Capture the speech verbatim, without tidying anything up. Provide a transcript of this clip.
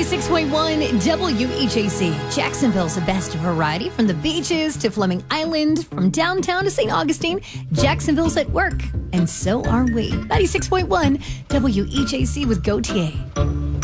ninety-six point one W H A C. Jacksonville's the best variety, from the beaches to Fleming Island, from downtown to Saint Augustine. Jacksonville's at work, and so are we. ninety-six point one W H A C with Gautier.